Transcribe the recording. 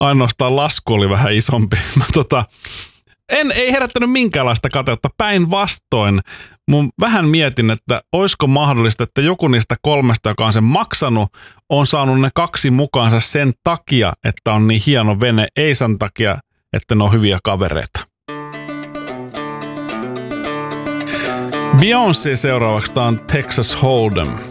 Ainoastaan lasku oli vähän isompi. Ei herättänyt minkäänlaista kateutta. Päinvastoin mun vähän mietin, että olisiko mahdollista, että joku niistä 3, joka on sen maksanut, on saanut ne 2 mukaansa sen takia, että on niin hieno vene, ei sen takia, että ne on hyviä kavereita. Beyoncé seuraavaksi, tää on Texas Hold'em.